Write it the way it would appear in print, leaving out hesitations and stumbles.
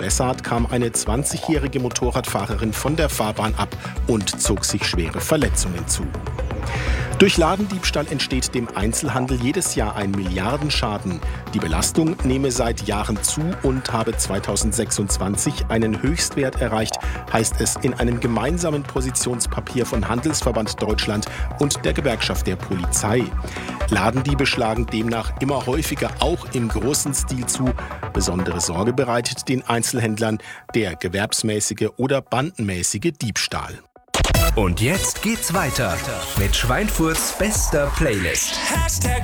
Spessart kam eine 20-jährige Motorradfahrerin von der Fahrbahn ab und zog sich schwere Verletzungen zu. Durch Ladendiebstahl entsteht dem Einzelhandel jedes Jahr ein Milliardenschaden. Die Belastung nehme seit Jahren zu und habe 2026 einen Höchstwert erreicht, heißt es in einem gemeinsamen Positionspapier von Handelsverband Deutschland und der Gewerkschaft der Polizei. Ladendiebe schlagen demnach immer häufiger auch im großen Stil zu. Besondere Sorge bereitet den Einzelhändlern der gewerbsmäßige oder bandenmäßige Diebstahl. Und jetzt geht's weiter mit Schweinfurts bester Playlist.